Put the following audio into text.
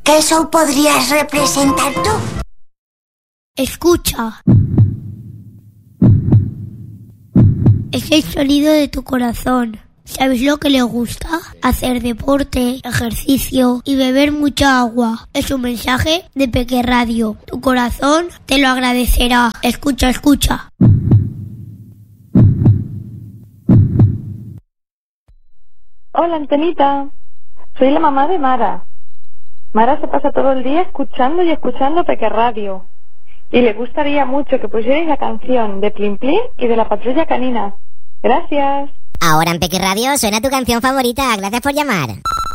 ¿Qué show podrías representar tú? Escucha. Es el sonido de tu corazón. ¿Sabes lo que le gusta? Hacer deporte, ejercicio y beber mucha agua. Es un mensaje de Peque Radio. Tu corazón te lo agradecerá. Escucha, escucha. Hola, Antenita. Soy la mamá de Mara. Mara se pasa todo el día escuchando y escuchando Peque Radio. Y le gustaría mucho que pusierais la canción de Plin Plin y de la Patrulla Canina. Gracias. Ahora en Peque Radio suena tu canción favorita. Gracias por llamar.